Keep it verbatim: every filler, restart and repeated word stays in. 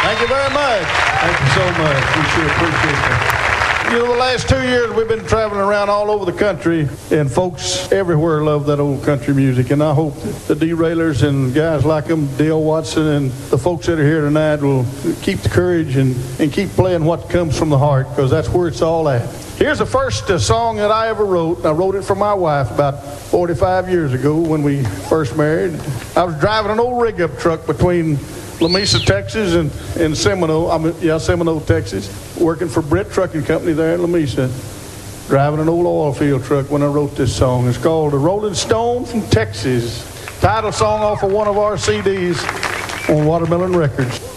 Thank you very much. Thank you so much. We sure appreciate that. You know, the last two years we've been traveling around all over the country, and folks everywhere love that old country music. And I hope the Derailers and guys like them, Dale Watson, and the folks that are here tonight will keep the courage and, and keep playing what comes from the heart, because that's where it's all at. Here's the first uh, song that I ever wrote. I wrote it for my wife about forty-five years ago when we first married. I was driving an old rig-up truck between Lamesa, Texas, and, and Seminole, I mean, yeah, Seminole, Texas, working for Britt Trucking Company there in Lamesa, driving an old oil field truck when I wrote this song. It's called The Rolling Stone from Texas. Title song off of one of our C Ds on Watermelon Records.